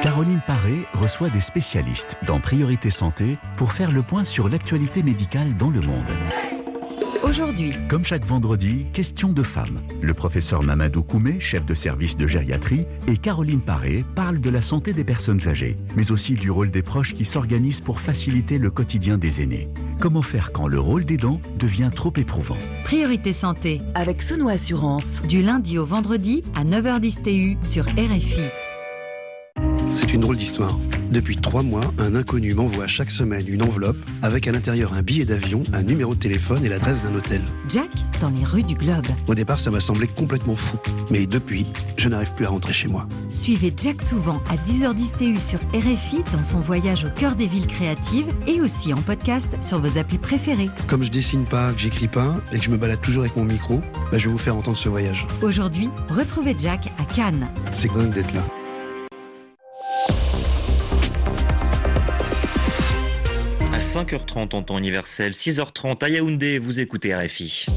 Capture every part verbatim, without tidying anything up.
Caroline Paré reçoit des spécialistes dans Priorité Santé pour faire le point sur l'actualité médicale dans le monde. Aujourd'hui, comme chaque vendredi, question de femmes. Le professeur Mamadou Koumé, chef de service de gériatrie, et Caroline Paré parlent de la santé des personnes âgées, mais aussi du rôle des proches qui s'organisent pour faciliter le quotidien des aînés. Comment faire quand le rôle d'aidant devient trop éprouvant? Priorité Santé, avec Sono Assurance, du lundi au vendredi à neuf heures dix T U sur R F I. C'est une drôle d'histoire. Depuis trois mois, un inconnu m'envoie chaque semaine une enveloppe avec à l'intérieur un billet d'avion, un numéro de téléphone et l'adresse d'un hôtel. Jack, dans les rues du Globe. Au départ, ça m'a semblé complètement fou. Mais depuis, je n'arrive plus à rentrer chez moi. Suivez Jack souvent à dix heures dix T U sur R F I dans son voyage au cœur des villes créatives et aussi en podcast sur vos applis préférées. Comme je dessine pas, que j'écris pas et que je me balade toujours avec mon micro, bah je vais vous faire entendre ce voyage. Aujourd'hui, retrouvez Jack à Cannes. C'est dingue d'être là. cinq heures trente en temps universel, six heures trente à Yaoundé, vous écoutez R F I.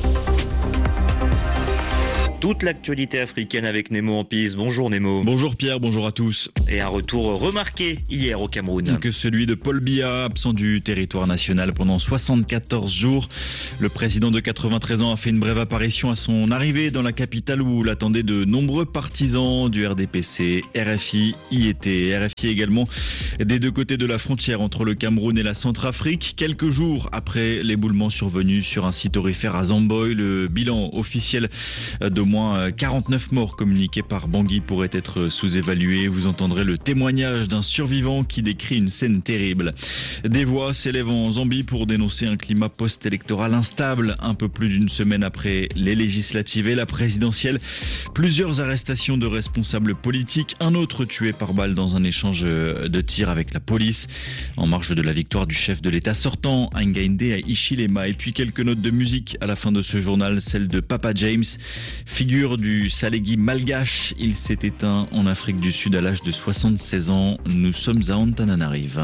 Toute l'actualité africaine avec Nemo en piste. Bonjour Nemo. Bonjour Pierre, bonjour à tous. Et un retour remarqué hier au Cameroun. Que celui de Paul Biya, absent du territoire national pendant soixante-quatorze jours. Le président de quatre-vingt-treize ans a fait une brève apparition à son arrivée dans la capitale où l'attendaient de nombreux partisans du R D P C. R F I y était. R F I également des deux côtés de la frontière entre le Cameroun et la Centrafrique. Quelques jours après l'éboulement survenu sur un site aurifère à Zamboy, le bilan officiel de moins quarante-neuf morts communiqués par Bangui pourrait être sous-évalué. Vous entendrez le témoignage d'un survivant qui décrit une scène terrible. Des voix s'élèvent en Zambie pour dénoncer un climat post-électoral instable un peu plus d'une semaine après les législatives et la présidentielle. Plusieurs arrestations de responsables politiques, un autre tué par balle dans un échange de tirs avec la police en marge de la victoire du chef de l'État sortant, Hakainde Hichilema. Et puis quelques notes de musique à la fin de ce journal, celle de Papa James, figure du Salégui malgache. Il s'est éteint en Afrique du Sud à l'âge de soixante-seize ans. Nous sommes à Antananarive.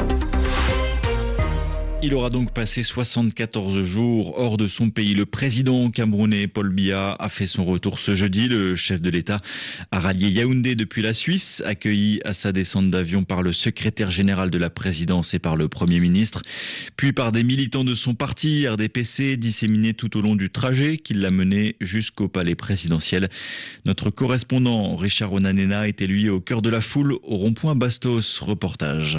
Il aura donc passé soixante-quatorze jours hors de son pays. Le président camerounais Paul Biya a fait son retour ce jeudi. Le chef de l'État a rallié Yaoundé depuis la Suisse, accueilli à sa descente d'avion par le secrétaire général de la présidence et par le Premier ministre, puis par des militants de son parti, R D P C, disséminés tout au long du trajet qui l'a mené jusqu'au palais présidentiel. Notre correspondant Richard Onanena était lui au cœur de la foule au rond-point Bastos. Reportage.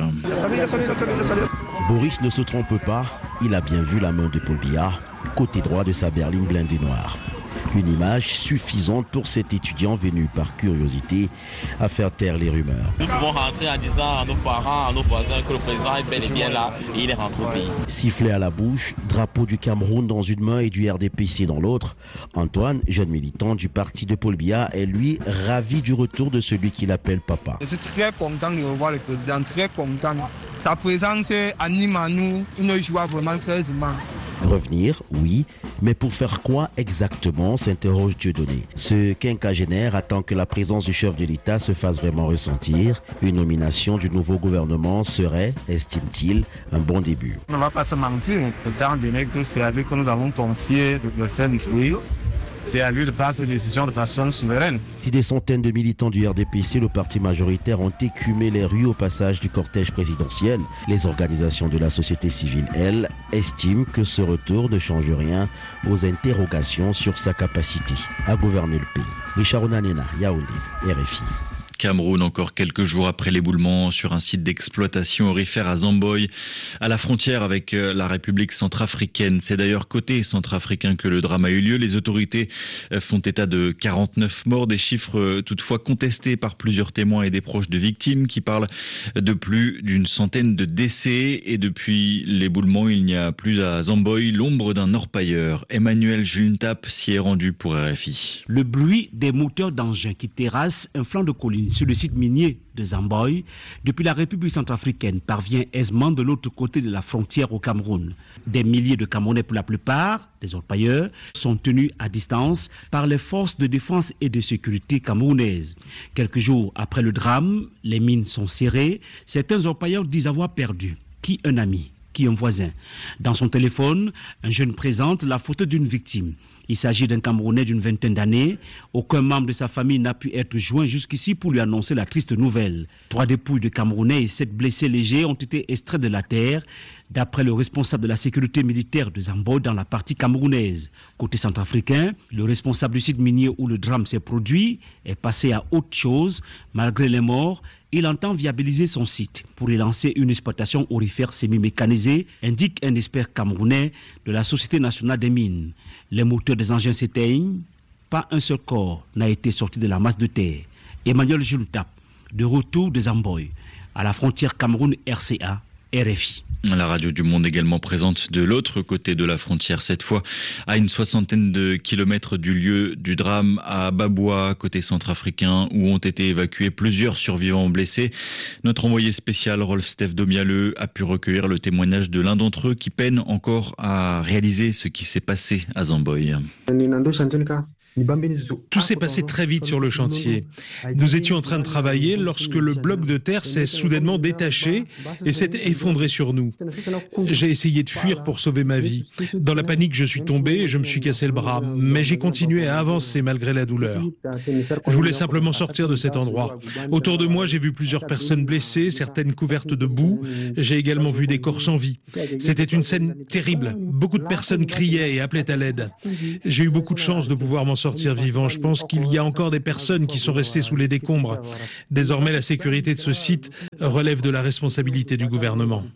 Boris ne se trompe pas, il a bien vu la main de Paul Biya, côté droit de sa berline blindée noire. Une image suffisante pour cet étudiant venu par curiosité à faire taire les rumeurs. Nous pouvons rentrer en disant à nos parents, à nos voisins que le président est bel et bien là et il est rentré au pays. Sifflet à la bouche, drapeau du Cameroun dans une main et du R D P C dans l'autre, Antoine, jeune militant du parti de Paul Biya, est lui ravi du retour de celui qu'il appelle papa. Je suis très content de revoir le président, très content. Sa présence anime à nous une joie vraiment très immense. Revenir, oui, mais pour faire quoi exactement, s'interroge Dieudonné. Ce quinquagénaire attend que la présence du chef de l'État se fasse vraiment ressentir. Une nomination du nouveau gouvernement serait, estime-t-il, un bon début. On ne va pas se mentir, étant donné que c'est à lui que nous avons confié le scène jouer. C'est à lui de prendre ses décisions de façon souveraine. Si des centaines de militants du R D P C, le parti majoritaire, ont écumé les rues au passage du cortège présidentiel, les organisations de la société civile, elles, estiment que ce retour ne change rien aux interrogations sur sa capacité à gouverner le pays. Richard Onanena, Yaoundé, R F I. Cameroun, encore quelques jours après l'éboulement sur un site d'exploitation aurifère à Zamboy, à la frontière avec la République centrafricaine. C'est d'ailleurs côté centrafricain que le drame a eu lieu. Les autorités font état de quarante-neuf morts, des chiffres toutefois contestés par plusieurs témoins et des proches de victimes qui parlent de plus d'une centaine de décès. Et depuis l'éboulement, il n'y a plus à Zamboy l'ombre d'un orpailleur. Emmanuel Juntap s'y est rendu pour R F I. Le bruit des moteurs d'engins qui terrassent un flanc de colline sur le site minier de Zamboy, depuis la République centrafricaine, parvient aisément de l'autre côté de la frontière au Cameroun. Des milliers de Camerounais, pour la plupart, des orpailleurs, sont tenus à distance par les forces de défense et de sécurité camerounaises. Quelques jours après le drame, les mines sont serrées. Certains orpailleurs disent avoir perdu qui un ami, qui un voisin. Dans son téléphone, un jeune présente la photo d'une victime. Il s'agit d'un Camerounais d'une vingtaine d'années. Aucun membre de sa famille n'a pu être joint jusqu'ici pour lui annoncer la triste nouvelle. Trois dépouilles de Camerounais et sept blessés légers ont été extraits de la terre, d'après le responsable de la sécurité militaire de Zamboy dans la partie camerounaise. Côté centrafricain, le responsable du site minier où le drame s'est produit est passé à autre chose. Malgré les morts, il entend viabiliser son site pour y lancer une exploitation aurifère semi-mécanisée, indique un expert camerounais de la Société nationale des mines. Les moteurs des engins s'éteignent, pas un seul corps n'a été sorti de la masse de terre. Emmanuel Juntap, de retour de Zamboy, à la frontière Cameroun-R C A, R F I. La radio du Monde également présente de l'autre côté de la frontière, cette fois à une soixantaine de kilomètres du lieu du drame, à Baboua, côté centrafricain, où ont été évacués plusieurs survivants blessés. Notre envoyé spécial, Rolf-Steve Domialeux, a pu recueillir le témoignage de l'un d'entre eux qui peine encore à réaliser ce qui s'est passé à Zamboy. Tout s'est passé très vite sur le chantier. Nous étions en train de travailler lorsque le bloc de terre s'est soudainement détaché et s'est effondré sur nous. J'ai essayé de fuir pour sauver ma vie. Dans la panique, je suis tombé et je me suis cassé le bras, mais j'ai continué à avancer malgré la douleur. Je voulais simplement sortir de cet endroit. Autour de moi, j'ai vu plusieurs personnes blessées, certaines couvertes de boue. J'ai également vu des corps sans vie. C'était une scène terrible. Beaucoup de personnes criaient et appelaient à l'aide. J'ai eu beaucoup de chance de pouvoir m'en sortir vivant. Je pense qu'il y a encore des personnes qui sont restées sous les décombres. Désormais, la sécurité de ce site relève de la responsabilité du gouvernement.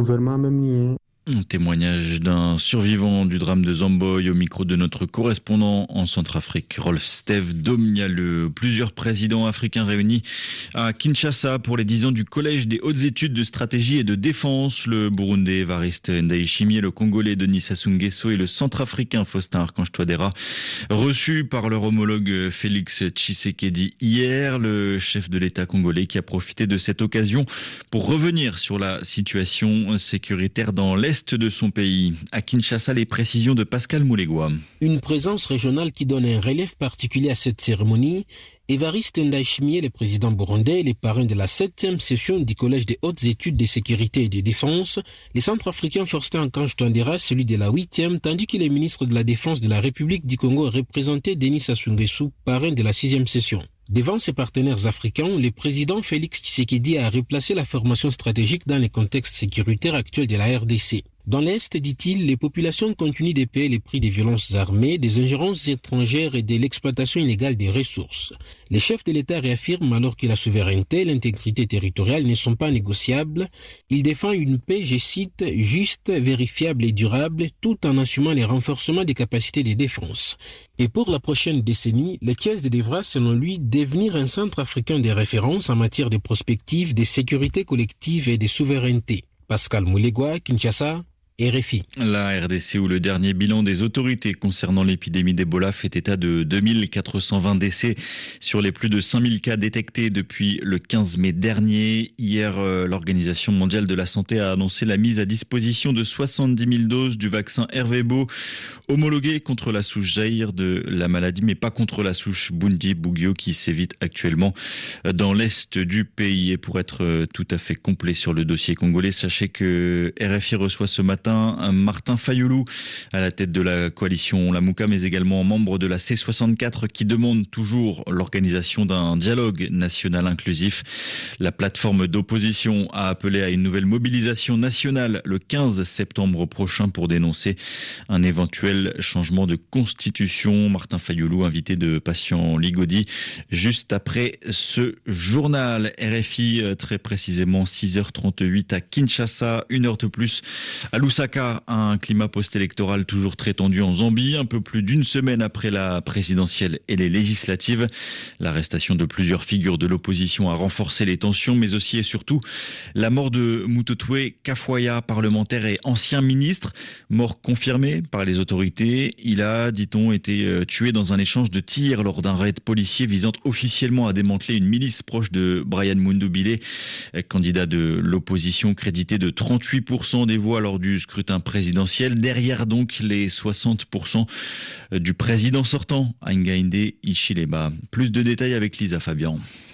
Un témoignage d'un survivant du drame de Zamboy au micro de notre correspondant en Centrafrique, Rolf-Steve Domialeux. Plusieurs présidents africains réunis à Kinshasa pour les dix ans du Collège des hautes études de stratégie et de défense. Le Burundais Évariste Ndayishimiye, le Congolais Denis Sassou Nguesso et le Centrafricain Faustin Archange Touadéra, reçus par leur homologue Félix Tshisekedi hier. Le chef de l'État congolais qui a profité de cette occasion pour revenir sur la situation sécuritaire dans l'Est de son pays. À Kinshasa, les précisions de Pascal Moulégois. Une présence régionale qui donne un relief particulier à cette cérémonie. Évariste Ndayishimiye, le président burundais, les parrains de la septième session du Collège des hautes études de sécurité et de défense, les centrafricains Faustin Archange Touadéra, celui de la huitième, tandis que les ministres de la Défense de la République du Congo représentaient Denis Sassou Nguesso, parrain de la sixième session. Devant ses partenaires africains, le président Félix Tshisekedi a replacé la formation stratégique dans le contexte sécuritaire actuel de la R D C. Dans l'Est, dit-il, les populations continuent de payer les prix des violences armées, des ingérences étrangères et de l'exploitation illégale des ressources. Les chefs de l'État réaffirment alors que la souveraineté et l'intégrité territoriale ne sont pas négociables. Ils défendent une paix, je cite, juste, vérifiable et durable, tout en assumant les renforcements des capacités de défense. Et pour la prochaine décennie, le T I E S devra, selon lui, devenir un centre africain de référence en matière de prospective, de sécurité collective et de souveraineté. Pascal Moulégois, Kinshasa, R F I. La R D C, où le dernier bilan des autorités concernant l'épidémie d'Ebola fait état de deux mille quatre cent vingt décès sur les plus de cinq mille cas détectés depuis le quinze mai dernier. Hier, l'Organisation mondiale de la santé a annoncé la mise à disposition de soixante-dix mille doses du vaccin Ervebo, homologué contre la souche Zaïre de la maladie, mais pas contre la souche Bundi-Bugyo qui sévit actuellement dans l'est du pays. Et pour être tout à fait complet sur le dossier congolais, sachez que R F I reçoit ce matin Martin Fayoulou à la tête de la coalition Lamouka, mais également membre de la C soixante-quatre qui demande toujours l'organisation d'un dialogue national inclusif. La plateforme d'opposition a appelé à une nouvelle mobilisation nationale le quinze septembre prochain pour dénoncer un éventuel changement de constitution. Martin Fayoulou, invité de Patient Ligodi, juste après ce journal. R F I, très précisément six heures trente-huit à Kinshasa, une heure de plus à Lusaka. Un climat post-électoral toujours très tendu en Zambie, un peu plus d'une semaine après la présidentielle et les législatives. L'arrestation de plusieurs figures de l'opposition a renforcé les tensions, mais aussi et surtout la mort de Mutotwe Kafwaya, parlementaire et ancien ministre, mort confirmée par les autorités. Il a, dit-on, été tué dans un échange de tirs lors d'un raid policier visant officiellement à démanteler une milice proche de Brian Mundubile, candidat de l'opposition crédité de trente-huit pour cent des voix lors du scrutin présidentiel, derrière donc les soixante pour cent du président sortant, Hakainde Hichilema. Plus de détails avec Lisa Fabian.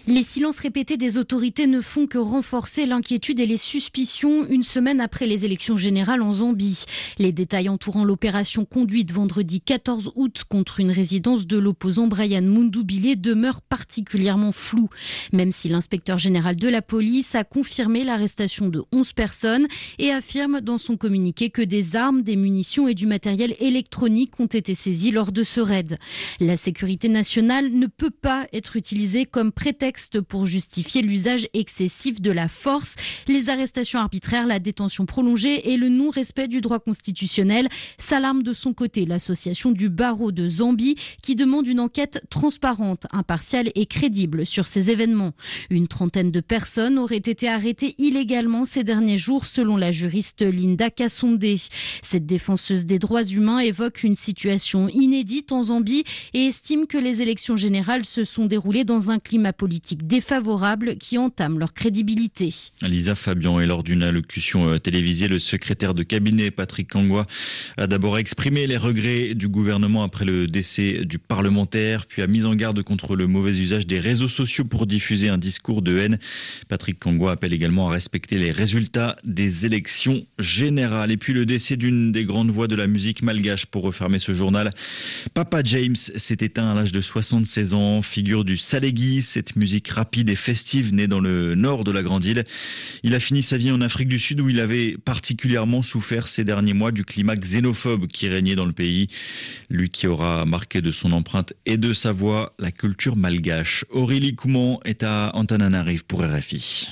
Les silences répétés des autorités ne font que renforcer l'inquiétude et les suspicions une semaine après les élections générales en Zambie. Les détails entourant l'opération conduite vendredi quatorze août contre une résidence de l'opposant Brian Mundubile demeurent particulièrement flous. Même si l'inspecteur général de la police a confirmé l'arrestation de onze personnes et affirme dans son communiqué que des armes, des munitions et du matériel électronique ont été saisis lors de ce raid. La sécurité nationale ne peut pas être utilisée comme prétexte pour justifier l'usage excessif de la force, les arrestations arbitraires, la détention prolongée et le non-respect du droit constitutionnel, s'alarme de son côté l'association du barreau de Zambie qui demande une enquête transparente, impartiale et crédible sur ces événements. Une trentaine de personnes auraient été arrêtées illégalement ces derniers jours selon la juriste Linda Kassonde. Cette défenseuse des droits humains évoque une situation inédite en Zambie et estime que les élections générales se sont déroulées dans un climat politique défavorables qui entament leur crédibilité. Lisa Fabian, et lors d'une allocution télévisée, le secrétaire de cabinet Patrick Kangwa a d'abord exprimé les regrets du gouvernement après le décès du parlementaire, puis a mis en garde contre le mauvais usage des réseaux sociaux pour diffuser un discours de haine. Patrick Kangwa appelle également à respecter les résultats des élections générales. Et puis le décès d'une des grandes voix de la musique malgache pour refermer ce journal. Papa James s'est éteint à l'âge de soixante-seize ans, figure du Salegi, cette musique rapide et festive née dans le nord de la Grande Île. Il a fini sa vie en Afrique du Sud où il avait particulièrement souffert ces derniers mois du climat xénophobe qui régnait dans le pays. Lui qui aura marqué de son empreinte et de sa voix la culture malgache. Aurélie Couman est à Antananarive pour R F I.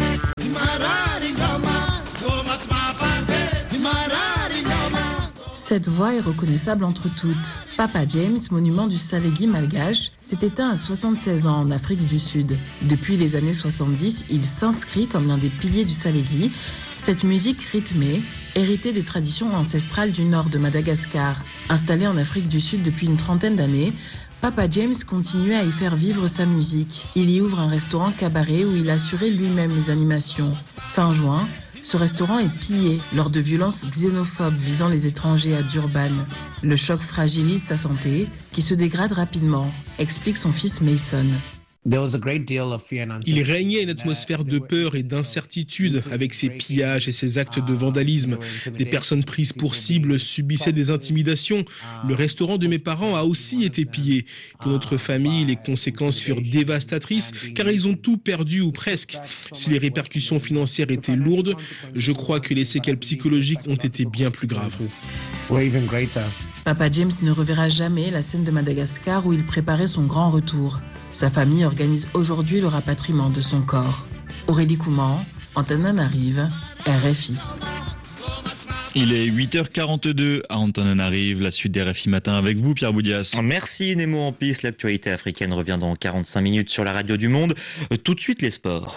Cette voix est reconnaissable entre toutes. Papa James, monument du Salegi malgache, s'est éteint à soixante-seize ans en Afrique du Sud. Depuis les années soixante-dix, il s'inscrit comme l'un des piliers du Salegi. Cette musique rythmée, héritée des traditions ancestrales du nord de Madagascar. Installé en Afrique du Sud depuis une trentaine d'années, Papa James continuait à y faire vivre sa musique. Il y ouvre un restaurant cabaret où il assurait lui-même les animations. Fin juin, ce restaurant est pillé lors de violences xénophobes visant les étrangers à Durban. Le choc fragilise sa santé, qui se dégrade rapidement, explique son fils Mason. Il régnait une atmosphère de peur et d'incertitude avec ces pillages et ces actes de vandalisme. Des personnes prises pour cible subissaient des intimidations. Le restaurant de mes parents a aussi été pillé. Pour notre famille, les conséquences furent dévastatrices car ils ont tout perdu ou presque. Si les répercussions financières étaient lourdes, je crois que les séquelles psychologiques ont été bien plus graves. Papa James ne reverra jamais la scène de Madagascar où il préparait son grand retour. Sa famille organise aujourd'hui le rapatriement de son corps. Aurélie Couman, Antananarive, R F I. Il est huit heures quarante-deux à Antananarive, la suite des R F I Matin avec vous, Pierre Boudias. Merci Nemo Ampis, l'actualité africaine revient dans quarante-cinq minutes sur la radio du Monde. Tout de suite les sports.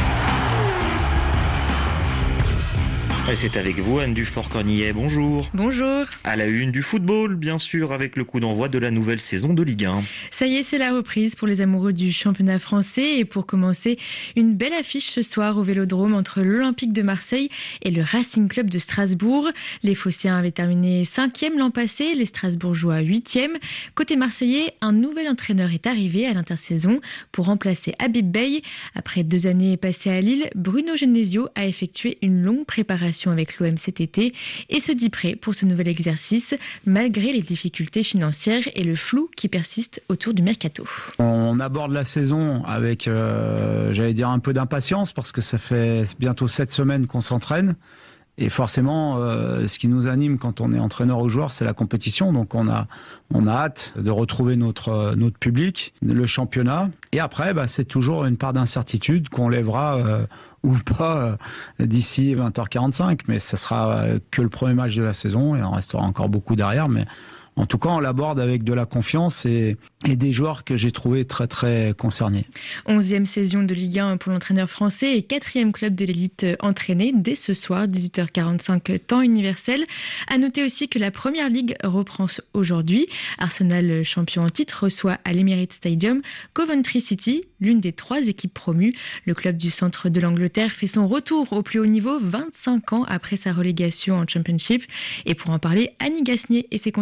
Et c'est avec vous, Anne Dufort-Cornillet, bonjour. Bonjour. À la une du football, bien sûr, avec le coup d'envoi de la nouvelle saison de Ligue un. Ça y est, c'est la reprise pour les amoureux du championnat français. Et pour commencer, une belle affiche ce soir au Vélodrome entre l'Olympique de Marseille et le Racing Club de Strasbourg. Les Phocéens avaient terminé cinquième l'an passé, les Strasbourgeois huitième. Côté marseillais, un nouvel entraîneur est arrivé à l'intersaison pour remplacer Habib Beye. Après deux années passées à Lille, Bruno Genesio a effectué une longue préparation avec l'O M cet été et se dit prêt pour ce nouvel exercice malgré les difficultés financières et le flou qui persiste autour du mercato. On aborde la saison avec, euh, j'allais dire, un peu d'impatience parce que ça fait bientôt sept semaines qu'on s'entraîne. Et forcément, euh, ce qui nous anime quand on est entraîneur ou joueur, c'est la compétition. Donc on a, on a hâte de retrouver notre, notre public, le championnat. Et après, bah, c'est toujours une part d'incertitude qu'on lèvera euh, ou pas euh, d'ici vingt heures quarante-cinq. Mais ça sera euh, que le premier match de la saison et il en restera encore beaucoup derrière. Mais en tout cas, on l'aborde avec de la confiance et, et des joueurs que j'ai trouvés très très concernés. Onzième saison de Ligue un pour l'entraîneur français et quatrième club de l'élite entraîné dès ce soir, dix-huit heures quarante-cinq, temps universel. À noter aussi que la Première Ligue reprend aujourd'hui. Arsenal, champion en titre, reçoit à l'Emirates Stadium Coventry City, l'une des trois équipes promues. Le club du centre de l'Angleterre fait son retour au plus haut niveau vingt-cinq ans après sa relégation en Championship. Et pour en parler, Annie Gasnier et ses consultants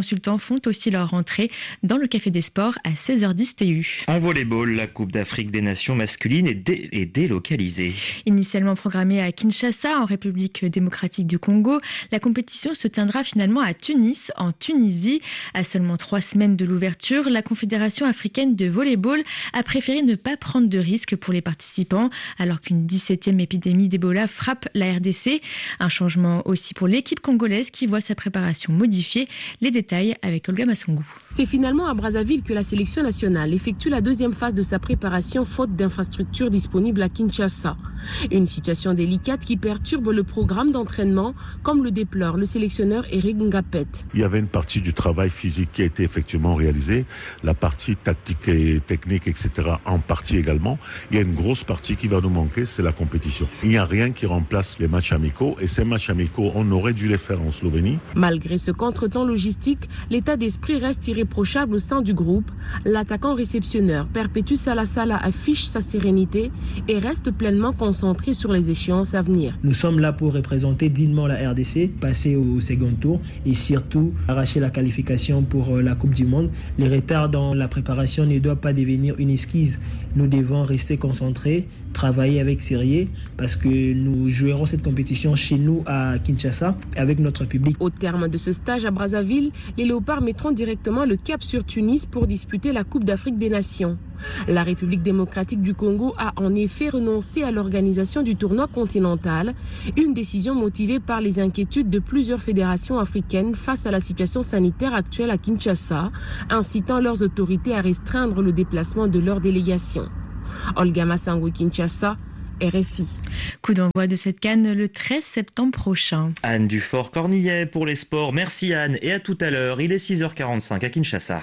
font aussi leur entrée dans le Café des Sports à seize heures dix T U. En volleyball, la Coupe d'Afrique des Nations masculines est, dé- est délocalisée. Initialement programmée à Kinshasa, en République démocratique du Congo, la compétition se tiendra finalement à Tunis, en Tunisie. À seulement trois semaines de l'ouverture, la Confédération africaine de volleyball a préféré ne pas prendre de risques pour les participants, alors qu'une dix-septième épidémie d'Ebola frappe la R D C. Un changement aussi pour l'équipe congolaise qui voit sa préparation modifiée. Les détails avec Olga Massongou. C'est finalement à Brazzaville que la sélection nationale effectue la deuxième phase de sa préparation faute d'infrastructures disponibles à Kinshasa. Une situation délicate qui perturbe le programme d'entraînement, comme le déplore le sélectionneur Eric Ngapet. Il y avait une partie du travail physique qui a été effectivement réalisée, la partie tactique et technique, et cetera en partie également. Il y a une grosse partie qui va nous manquer, c'est la compétition. Il n'y a rien qui remplace les matchs amicaux et ces matchs amicaux, on aurait dû les faire en Slovénie. Malgré ce contretemps logistique, l'état d'esprit reste irréprochable au sein du groupe. L'attaquant réceptionneur Perpétus Salasala affiche sa sérénité et reste pleinement concentré sur les échéances à venir. Nous sommes là pour représenter dignement la R D C, passer au second tour et surtout arracher la qualification pour la Coupe du Monde. Les retards dans la préparation ne doivent pas devenir une esquisse. Nous devons rester concentrés, travailler avec sérieux parce que nous jouerons cette compétition chez nous à Kinshasa avec notre public. Au terme de ce stage à Brazzaville, les Léopards mettront directement le cap sur Tunis pour disputer la Coupe d'Afrique des Nations. La République démocratique du Congo a en effet renoncé à l'organisation du tournoi continental, une décision motivée par les inquiétudes de plusieurs fédérations africaines face à la situation sanitaire actuelle à Kinshasa, incitant leurs autorités à restreindre le déplacement de leurs délégations. Olga Massangou, Kinshasa, R F I. Coup d'envoi de cette CAN le treize septembre prochain. Anne Dufort-Cornillet pour les sports. Merci Anne et à tout à l'heure. Il est six heures quarante-cinq à Kinshasa.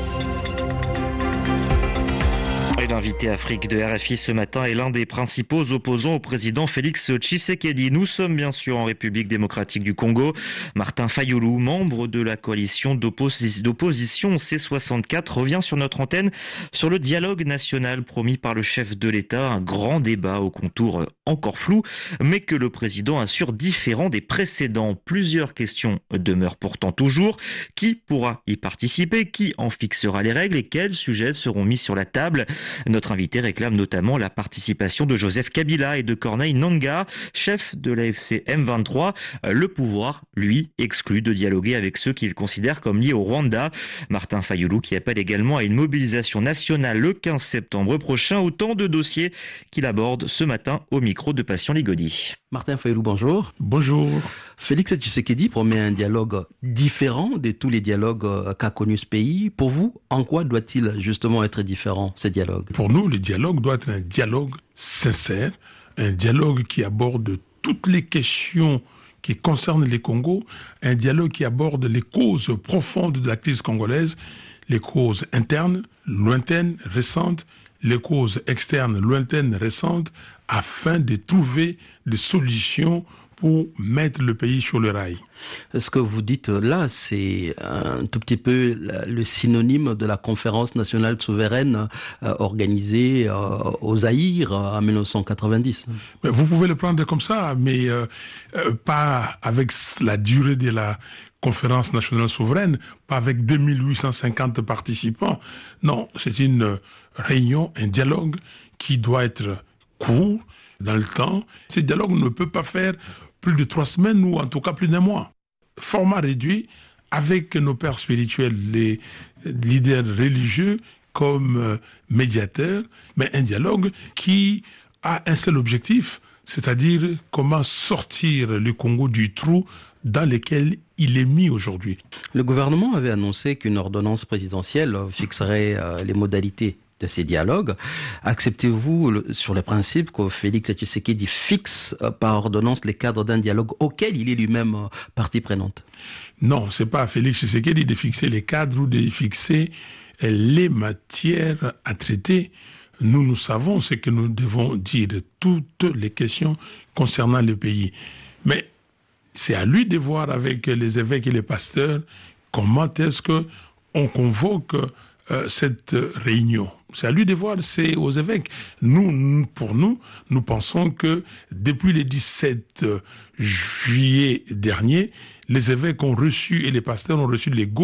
Et l'invité Afrique de R F I ce matin est l'un des principaux opposants au président Félix Tshisekedi. Nous sommes bien sûr en République démocratique du Congo. Martin Fayoulou, membre de la coalition d'oppos- d'opposition C soixante-quatre, revient sur notre antenne sur le dialogue national promis par le chef de l'État. Un grand débat aux contours encore flous, mais que le président assure différent des précédents. Plusieurs questions demeurent pourtant toujours. Qui pourra y participer? Qui en fixera les règles et quels sujets seront mis sur la table? Notre invité réclame notamment la participation de Joseph Kabila et de Corneille Nangaa, chef de l'A F C M vingt-trois. Le pouvoir, lui, exclut de dialoguer avec ceux qu'il considère comme liés au Rwanda. Martin Fayoulou qui appelle également à une mobilisation nationale le quinze septembre prochain. Autant de dossiers qu'il aborde ce matin au micro de Patient Ligodi. Martin Fayoulou, bonjour. Bonjour. Félix Tshisekedi promet un dialogue différent de tous les dialogues qu'a connu ce pays. Pour vous, en quoi doit-il justement être différent, ce dialogue? Pour nous, le dialogue doit être un dialogue sincère, un dialogue qui aborde toutes les questions qui concernent les Congos, un dialogue qui aborde les causes profondes de la crise congolaise, les causes internes, lointaines, récentes, les causes externes, lointaines, récentes, afin de trouver des solutions pour mettre le pays sur le rail. Ce que vous dites là, c'est un tout petit peu le synonyme de la conférence nationale souveraine euh, organisée euh, au Zaïre en dix-neuf cent quatre-vingt-dix. Mais vous pouvez le prendre comme ça, mais euh, euh, pas avec la durée de la conférence nationale souveraine, pas avec deux mille huit cent cinquante participants. Non, c'est une réunion, un dialogue qui doit être court dans le temps. Ce dialogue ne peut pas faire plus de trois semaines ou en tout cas plus d'un mois. Format réduit avec nos pères spirituels, les leaders religieux comme euh, médiateurs, mais un dialogue qui a un seul objectif, c'est-à-dire comment sortir le Congo du trou dans lequel il est mis aujourd'hui. Le gouvernement avait annoncé qu'une ordonnance présidentielle fixerait euh, les modalités de ces dialogues. Acceptez-vous le, sur le principe que Félix Tshisekedi fixe euh, par ordonnance les cadres d'un dialogue auquel il est lui-même euh, partie prenante? Non, c'est pas à Félix Tshisekedi de fixer les cadres ou de fixer euh, les matières à traiter. Nous, nous savons ce que nous devons dire de toutes les questions concernant le pays. Mais c'est à lui de voir avec les évêques et les pasteurs comment est-ce que on convoque euh, cette réunion. C'est à lui de voir, c'est aux évêques. Nous, pour nous, nous pensons que depuis le dix-sept juillet dernier, les évêques ont reçu et les pasteurs ont reçu les go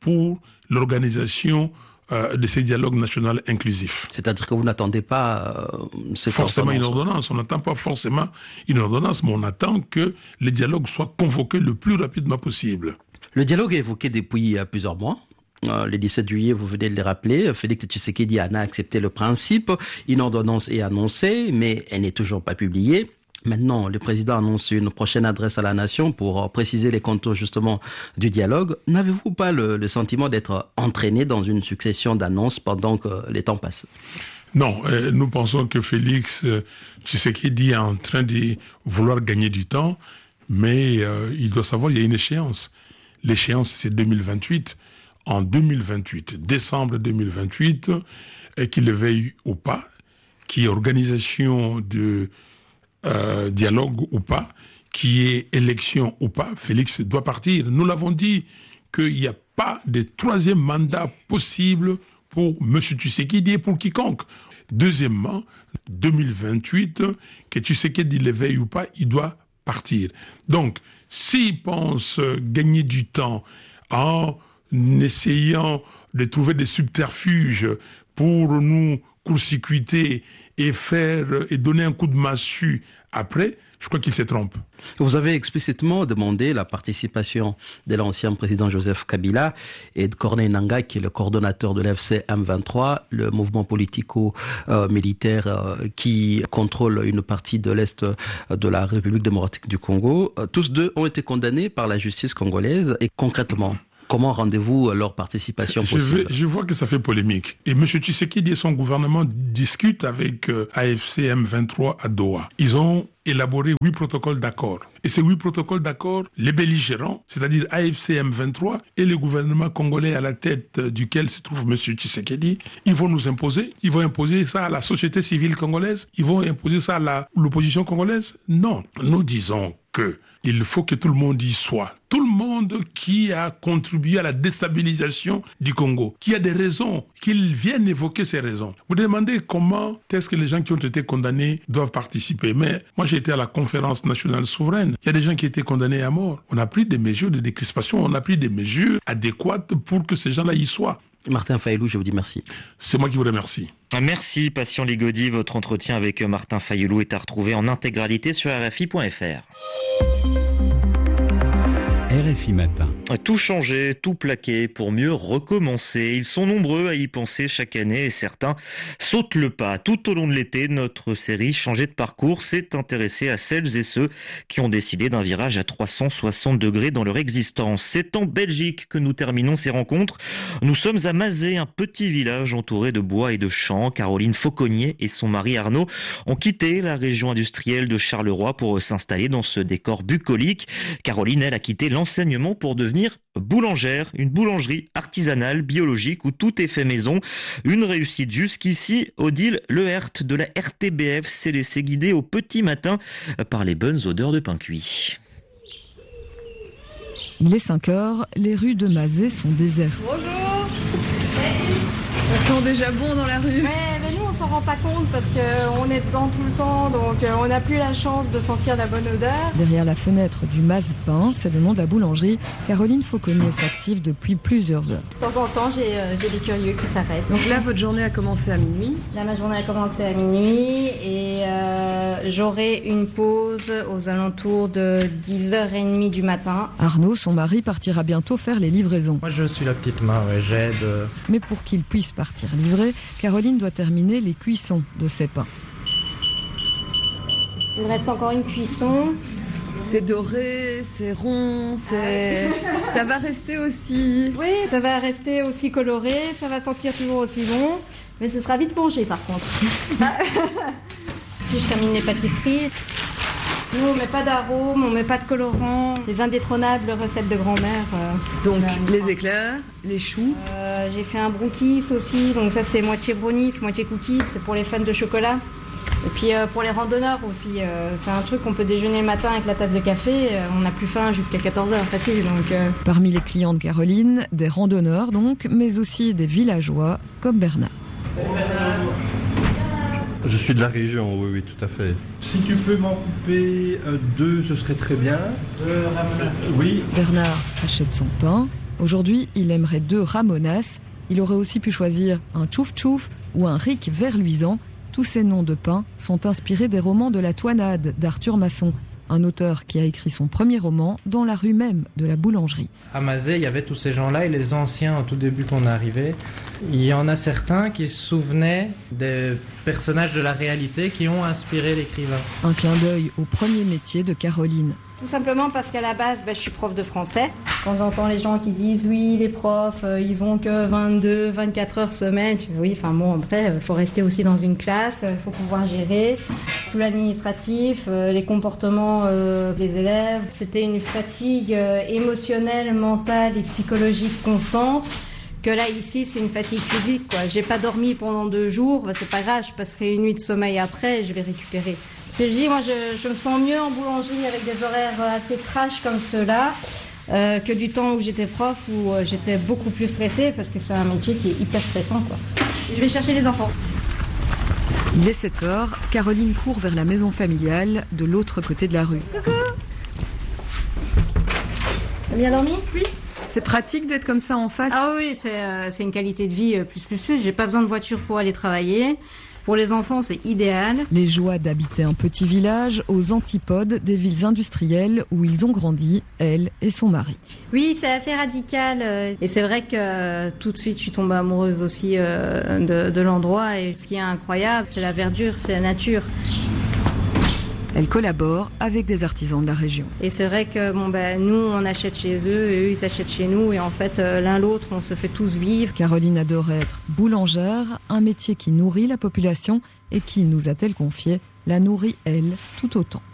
pour l'organisation euh, de ces dialogues nationaux inclusifs. C'est-à-dire que vous n'attendez pas euh, cette forcément ordonnance. une ordonnance. On n'attend pas forcément une ordonnance, mais on attend que les dialogues soient convoqués le plus rapidement possible. Le dialogue est évoqué depuis euh, plusieurs mois. Euh, le dix-sept juillet, vous venez de le rappeler, Félix Tshisekedi en a accepté le principe. Une ordonnance est annoncée, mais elle n'est toujours pas publiée. Maintenant, le président annonce une prochaine adresse à la nation pour préciser les contours justement du dialogue. N'avez-vous pas le, le sentiment d'être entraîné dans une succession d'annonces pendant que les temps passent? Non, euh, nous pensons que Félix euh, Tshisekedi est en train de vouloir gagner du temps, mais euh, il doit savoir qu'il y a une échéance. L'échéance, c'est deux mille vingt-huit. En deux mille vingt-huit, décembre deux mille vingt-huit, et qu'il le veuille ou pas, qu'il y ait organisation de euh, dialogue ou pas, qu'il y ait élection ou pas, Félix doit partir. Nous l'avons dit qu'il n'y a pas de troisième mandat possible pour M. Tshisekedi et pour quiconque. Deuxièmement, deux mille vingt-huit, que Tshisekedi le veuille ou pas, il doit partir. Donc, s'il pense gagner du temps en essayant de trouver des subterfuges pour nous court-circuiter et faire et donner un coup de massue après, je crois qu'il se trompe. Vous avez explicitement demandé la participation de l'ancien président Joseph Kabila et de Corneille Nangaa, qui est le coordonnateur de l'F C M vingt-trois, le mouvement politico-militaire euh, qui contrôle une partie de l'Est de la République démocratique du Congo. Tous deux ont été condamnés par la justice congolaise. Et concrètement, comment rendez-vous leur participation possible? je, je vois que ça fait polémique. Et M. Tshisekedi et son gouvernement discutent avec euh, A F C M vingt-trois à Doha. Ils ont élaboré huit protocoles d'accord. Et ces huit protocoles d'accord, les belligérants, c'est-à-dire A F C M vingt-trois et le gouvernement congolais à la tête duquel se trouve M. Tshisekedi, ils vont nous imposer. Ils vont imposer ça à la société civile congolaise. Ils vont imposer ça à la, l'opposition congolaise. Non, nous disons que il faut que tout le monde y soit. Tout le monde qui a contribué à la déstabilisation du Congo, qui a des raisons, qu'ils viennent évoquer ces raisons. Vous demandez comment est-ce que les gens qui ont été condamnés doivent participer. Mais moi, j'ai été à la conférence nationale souveraine. Il y a des gens qui étaient condamnés à mort. On a pris des mesures de décrispation, on a pris des mesures adéquates pour que ces gens-là y soient. Martin Fayulu, je vous dis merci. C'est moi qui vous remercie. Merci, Patient Ligodi. Votre entretien avec Martin Fayulu est à retrouver en intégralité sur R F I point F R. R F I Matin. Tout changer, tout plaquer pour mieux recommencer. Ils sont nombreux à y penser chaque année et certains sautent le pas. Tout au long de l'été, notre série Changer de parcours s'est intéressée à celles et ceux qui ont décidé d'un virage à trois cent soixante degrés dans leur existence. C'est en Belgique que nous terminons ces rencontres. Nous sommes à Mazé, un petit village entouré de bois et de champs. Caroline Fauconnier et son mari Arnaud ont quitté la région industrielle de Charleroi pour s'installer dans ce décor bucolique. Caroline, elle, a quitté l'enseignement pour devenir boulangère, une boulangerie artisanale, biologique, où tout est fait maison. Une réussite jusqu'ici. Odile Lehert de la R T B F s'est laissée guider au petit matin par les bonnes odeurs de pain cuit. Il est cinq heures, les rues de Mazé sont désertes. Bonjour. Ça sent déjà bon dans la rue. Ouais, mais nous on s'en rend pas compte parce qu'on est dedans tout le temps, donc on n'a plus la chance de sentir la bonne odeur. Derrière la fenêtre du Maz Pain, c'est le nom de la boulangerie, Caroline Fauconnier s'active depuis plusieurs heures. De temps en temps, j'ai, euh, j'ai des curieux qui s'arrêtent. Donc là, votre journée a commencé à minuit. Là, ma journée a commencé à minuit et euh, j'aurai une pause aux alentours de dix heures trente du matin. Arnaud, son mari, partira bientôt faire les livraisons. Moi, je suis la petite main, ouais, j'aide. Mais pour qu'il puisse partir livrer, Caroline doit terminer les cuissons de ses pains. Il reste encore une cuisson. C'est doré, c'est rond, c'est... ça va rester aussi... Oui, ça va rester aussi coloré, ça va sentir toujours aussi bon, mais ce sera vite mangé par contre. Si je termine les pâtisseries, nous on met pas d'arômes, on met pas de colorants, les indétrônables recettes de grand-mère. Euh, donc les éclairs, les choux. Euh, j'ai fait un brookis aussi, donc ça c'est moitié brownies, moitié cookies, c'est pour les fans de chocolat. Et puis euh, pour les randonneurs aussi, euh, c'est un truc qu'on peut déjeuner le matin avec la tasse de café, euh, on n'a plus faim jusqu'à quatorze heures, facile. Donc, euh... Parmi les clients de Caroline, des randonneurs donc, mais aussi des villageois comme Bernard. Je suis de la région, oui, oui, tout à fait. Si tu peux m'en couper euh, deux, ce serait très bien. Euh, oui. Bernard achète son pain, Aujourd'hui, il aimerait deux Ramonas. Il aurait aussi pu choisir un Tchouf Tchouf ou un Rick Verluisant. Tous ces noms de pain sont inspirés des romans de la Toinade d'Arthur Masson, un auteur qui a écrit son premier roman dans la rue même de la boulangerie. À Mazet, il y avait tous ces gens-là et les anciens au tout début qu'on arrivait. Il y en a certains qui se souvenaient des personnages de la réalité qui ont inspiré l'écrivain. Un clin d'œil au premier métier de Caroline. Tout simplement parce qu'à la base, ben, je suis prof de français. Quand j'entends les gens qui disent oui, les profs, euh, ils ont que vingt-deux, vingt-quatre heures semaine, je dis, oui, enfin bon, après, il faut rester aussi dans une classe, il faut pouvoir gérer tout l'administratif, euh, les comportements euh, des élèves. C'était une fatigue euh, émotionnelle, mentale et psychologique constante. Que là, ici, c'est une fatigue physique, quoi. J'ai pas dormi pendant deux jours, ben, c'est pas grave, je passerai une nuit de sommeil après, je vais récupérer. Je dis, moi, je, je me sens mieux en boulangerie avec des horaires assez trash comme ceux-là euh, que du temps où j'étais prof, où euh, j'étais beaucoup plus stressée parce que c'est un métier qui est hyper stressant, quoi. Je vais chercher les enfants. Il est sept heures, Caroline court vers la maison familiale de l'autre côté de la rue. Coucou. T'as bien dormi? Oui. C'est pratique d'être comme ça en face? Ah oui, c'est, euh, c'est une qualité de vie euh, plus plus plus. J'ai pas besoin de voiture pour aller travailler. Pour les enfants, c'est idéal. Les joies d'habiter un petit village aux antipodes des villes industrielles où ils ont grandi, elle et son mari. Oui, c'est assez radical. Et c'est vrai que tout de suite, je suis tombée amoureuse aussi de, de l'endroit. Et ce qui est incroyable, c'est la verdure, c'est la nature. Elle collabore avec des artisans de la région. Et c'est vrai que bon, ben, nous, on achète chez eux et eux, ils achètent chez nous. Et en fait, l'un l'autre, on se fait tous vivre. Caroline adore être boulangère, un métier qui nourrit la population et qui, nous a-t-elle confié, la nourrit, elle, tout autant.